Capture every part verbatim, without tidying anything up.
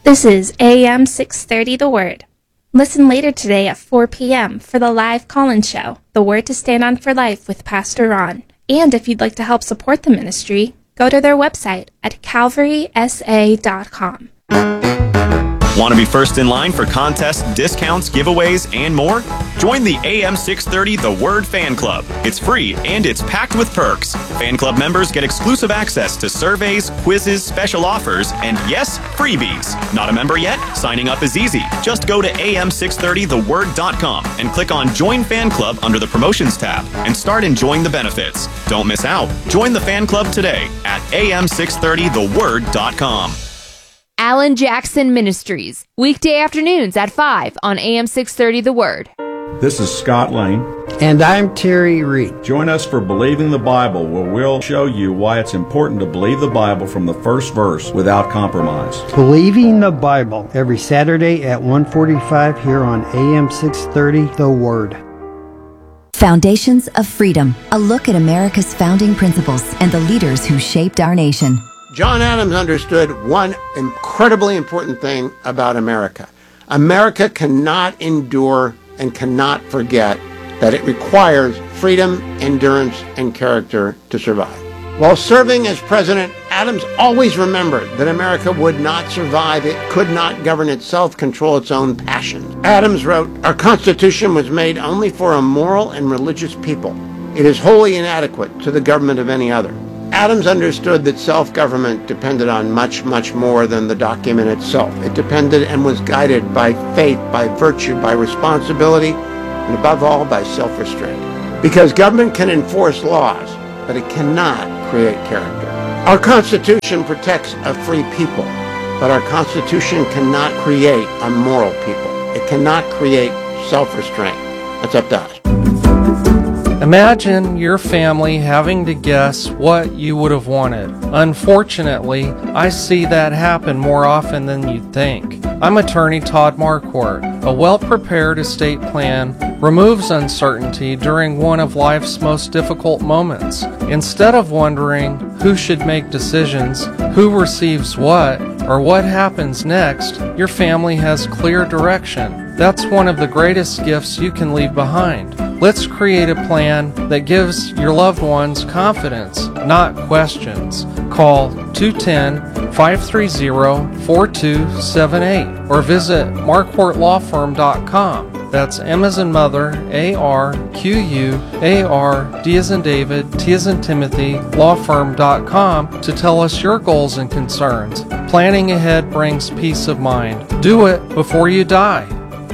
This is A M six thirty The Word. Listen later today at four p.m. for the live call-in show, The Word to Stand On for Life with Pastor Ron. And if you'd like to help support the ministry, go to their website at calvary s a dot com. Want to be first in line for contests, discounts, giveaways, and more? Join the A M six thirty The Word Fan Club. It's free and it's packed with perks. Fan club members get exclusive access to surveys, quizzes, special offers, and yes, freebies. Not a member yet? Signing up is easy. Just go to a m six thirty the word dot com and click on Join Fan Club under the Promotions tab and start enjoying the benefits. Don't miss out. Join the fan club today at a m six thirty the word dot com. Alan Jackson Ministries, weekday afternoons at five on A M six thirty The Word. This is Scott Lane. And I'm Terry Reed. Join us for Believing the Bible, where we'll show you why it's important to believe the Bible from the first verse without compromise. Believing the Bible, every Saturday at one forty-five here on A M six thirty The Word. Foundations of Freedom, a look at America's founding principles and the leaders who shaped our nation. John Adams understood one incredibly important thing about America. America cannot endure and cannot forget that it requires freedom, endurance, and character to survive. While serving as president, Adams always remembered that America would not survive. It could not govern itself, control its own passions. Adams wrote, "Our Constitution was made only for a moral and religious people. It is wholly inadequate to the government of any other." Adams understood that self-government depended on much, much more than the document itself. It depended and was guided by faith, by virtue, by responsibility, and above all, by self-restraint. Because government can enforce laws, but it cannot create character. Our Constitution protects a free people, but our Constitution cannot create a moral people. It cannot create self-restraint. That's up to us. Imagine your family having to guess what you would have wanted. Unfortunately, I see that happen more often than you'd think. I'm attorney Todd Marquardt. A well-prepared estate plan removes uncertainty during one of life's most difficult moments. Instead of wondering who should make decisions, who receives what, or what happens next, your family has clear direction. That's one of the greatest gifts you can leave behind. Let's create a plan that gives your loved ones confidence, not questions. Call two one zero, five three zero, four two seven eight or visit marquardt law firm dot com. That's M as in mother, A R Q U A R D as in David, T as in Timothy, law firm dot com to tell us your goals and concerns. Planning ahead brings peace of mind. Do it before you die.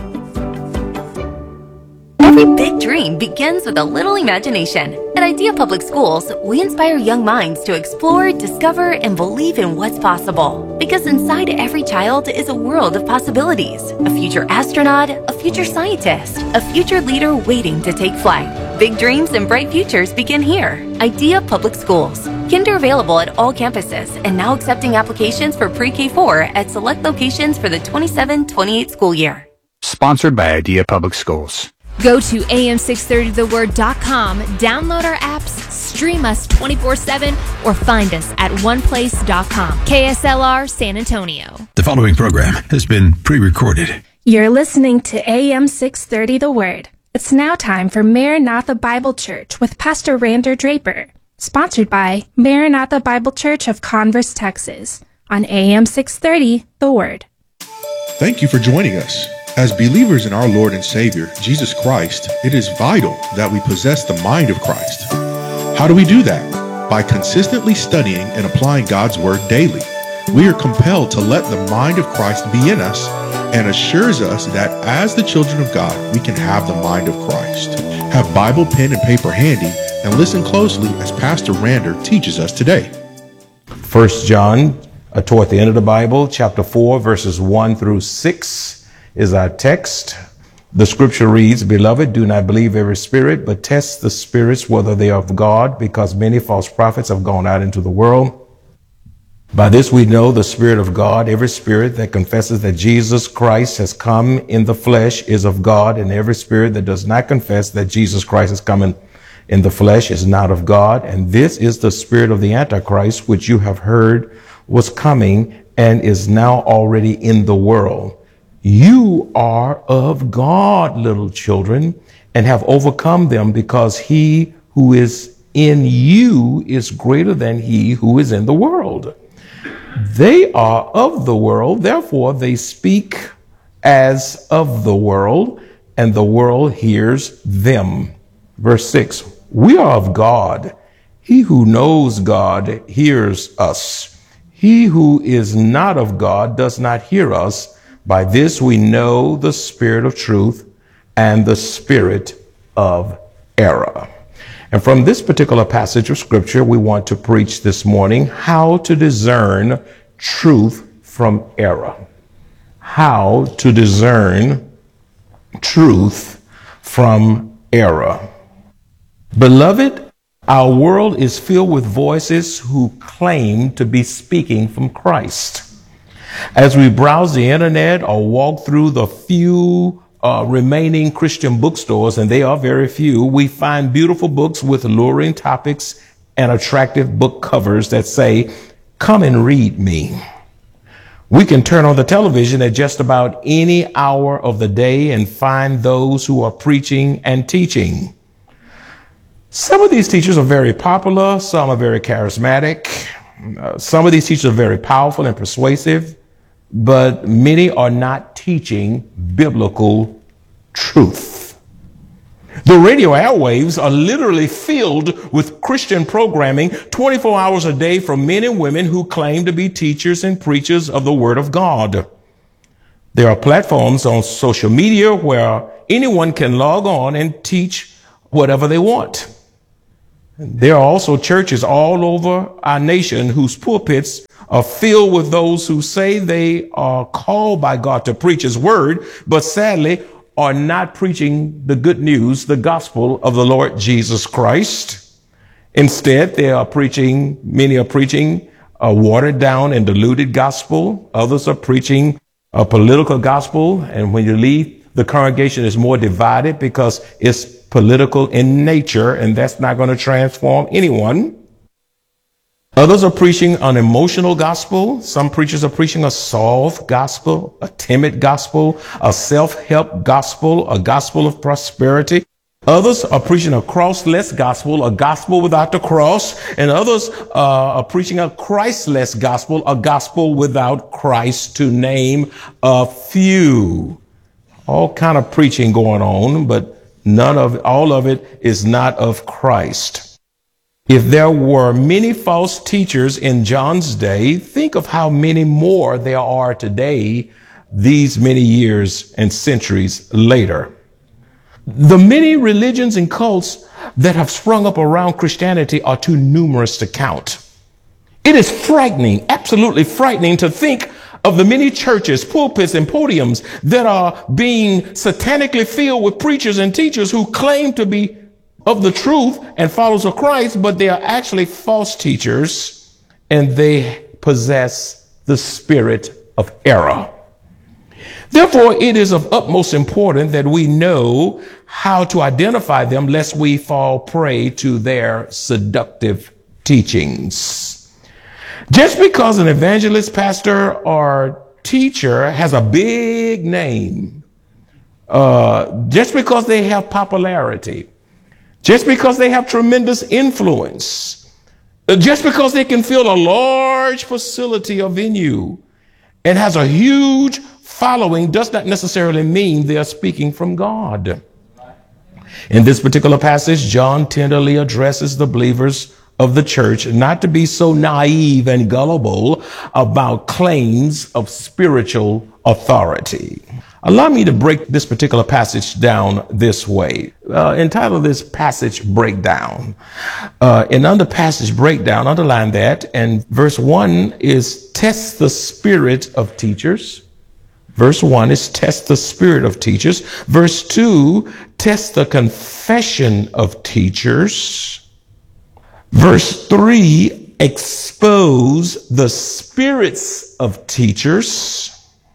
Every big dream begins with a little imagination. At Idea Public Schools, we inspire young minds to explore, discover, and believe in what's possible. Because inside every child is a world of possibilities. A future astronaut, a future scientist, a future leader waiting to take flight. Big dreams and bright futures begin here. Idea Public Schools. Kinder available at all campuses and now accepting applications for pre-K four at select locations for the twenty-seven twenty-eight school year. Sponsored by Idea Public Schools. Go to a m six thirty the word dot com, download our apps, stream us twenty-four seven, or find us at one place dot com. K S L R San Antonio. The following program has been pre-recorded. You're listening to A M six thirty The Word. It's now time for Maranatha Bible Church with Pastor Rander Draper, sponsored by Maranatha Bible Church of Converse, Texas, on A M six thirty The Word. Thank you for joining us. As believers in our Lord and Savior, Jesus Christ, it is vital that we possess the mind of Christ. How do we do that? By consistently studying and applying God's Word daily. We are compelled to let the mind of Christ be in us and assures us that as the children of God, we can have the mind of Christ. Have Bible, pen, and paper handy and listen closely as Pastor Rander teaches us today. First John, uh, toward the end of the Bible, chapter four, verses one through six. Is our text. The scripture reads, "Beloved, do not believe every spirit, but test the spirits whether they are of God, because many false prophets have gone out into the world. By this we know the Spirit of God. Every spirit that confesses that Jesus Christ has come in the flesh is of God, and every spirit that does not confess that Jesus Christ has come in, in the flesh is not of God. And this is the spirit of the Antichrist, which you have heard was coming, and is now already in the world. You are of God, little children, and have overcome them, because he who is in you is greater than he who is in the world. They are of the world, therefore they speak as of the world, and the world hears them. Verse six, we are of God. He who knows God hears us. He who is not of God does not hear us. By this we know the spirit of truth and the spirit of error. And from this particular passage of scripture, we want to preach this morning how to discern truth from error. How to discern truth from error. Beloved, our world is filled with voices who claim to be speaking from Christ. As we browse the internet or walk through the few uh, remaining Christian bookstores, and they are very few, we find beautiful books with alluring topics and attractive book covers that say, "Come and read me." We can turn on the television at just about any hour of the day and find those who are preaching and teaching. Some of these teachers are very popular. Some are very charismatic. Uh, some of these teachers are very powerful and persuasive, but many are not teaching biblical truth. The radio airwaves are literally filled with Christian programming twenty-four hours a day from men and women who claim to be teachers and preachers of the Word of God. There are platforms on social media where anyone can log on and teach whatever they want. There are also churches all over our nation whose pulpits are filled with those who say they are called by God to preach His word, but sadly are not preaching the good news, the gospel of the Lord Jesus Christ. Instead, they are preaching, many are preaching a watered down and diluted gospel. Others are preaching a political gospel. And when you leave, the congregation is more divided because it's political in nature, and that's not going to transform anyone. Others are preaching an emotional gospel. Some preachers are preaching a soft gospel, a timid gospel, a self-help gospel, a gospel of prosperity. Others are preaching a crossless gospel, a gospel without the cross. And others uh, are preaching a Christless gospel, a gospel without Christ, to name a few. All kind of preaching going on, but none of all of it is not of Christ. If there were many false teachers in John's day, think of how many more there are today, these many years and centuries later. The many religions and cults that have sprung up around Christianity are too numerous to count. It is frightening, absolutely frightening, to think of the many churches, pulpits, and podiums that are being satanically filled with preachers and teachers who claim to be of the truth and followers of Christ, but they are actually false teachers, and they possess the spirit of error. Therefore, it is of utmost importance that we know how to identify them, lest we fall prey to their seductive teachings. Just because an evangelist, pastor, or teacher has a big name, uh, just because they have popularity, just because they have tremendous influence, uh, just because they can fill a large facility or venue and has a huge following, does not necessarily mean they are speaking from God. In this particular passage, John tenderly addresses the believers of the church not to be so naive and gullible about claims of spiritual authority. Allow me to break this particular passage down this way. Uh, entitle this passage Breakdown. Uh, and under passage breakdown, underline that. And verse one is test the spirit of teachers. Verse one is test the spirit of teachers. Verse two, test the confession of teachers. Verse three, expose the spirits of teachers.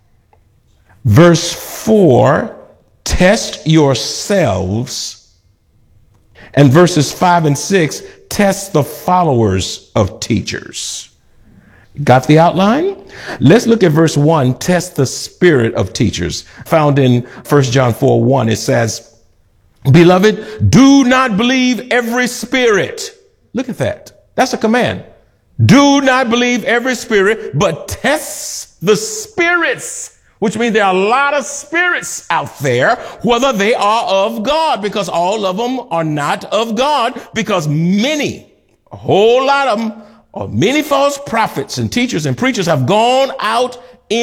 Verse four, test yourselves. And verses five and six, test the followers of teachers. Got the outline? Let's look at verse one. Test the spirit of teachers. Found in First John four one, it says, Beloved, do not believe every spirit. Look at that. That's a command. Do not believe every spirit, but test the spirits, which means there are a lot of spirits out there, whether they are of God, because all of them are not of God, because many, a whole lot of them, or many false prophets and teachers and preachers have gone out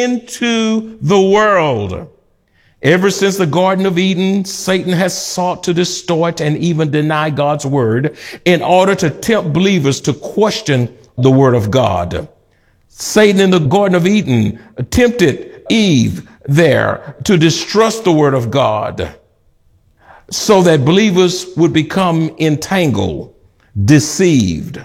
into the world. Ever since the Garden of Eden, Satan has sought to distort and even deny God's word in order to tempt believers to question the word of God. Satan in the Garden of Eden tempted Eve there to distrust the word of God so that believers would become entangled, deceived.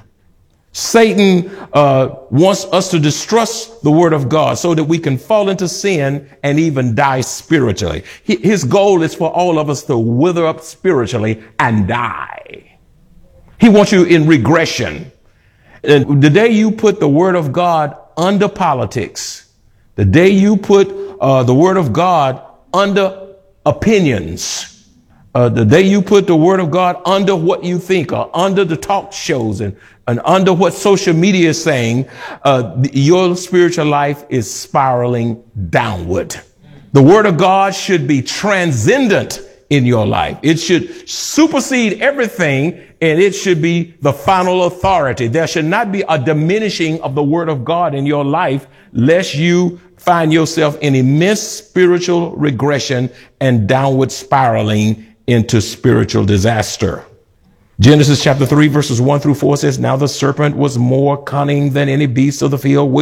Satan uh, wants us to distrust the word of God so that we can fall into sin and even die spiritually. His goal is for all of us to wither up spiritually and die. He wants you in regression. And the day you put the word of God under politics, the day you put uh, the word of God under opinions, Uh, the day you put the word of God under what you think, or under the talk shows and, and under what social media is saying, uh, your spiritual life is spiraling downward. The word of God should be transcendent in your life. It should supersede everything, and it should be the final authority. There should not be a diminishing of the word of God in your life, lest you find yourself in immense spiritual regression and downward spiraling into spiritual disaster. Genesis chapter three, verses one through four says, Now the serpent was more cunning than any beast of the field which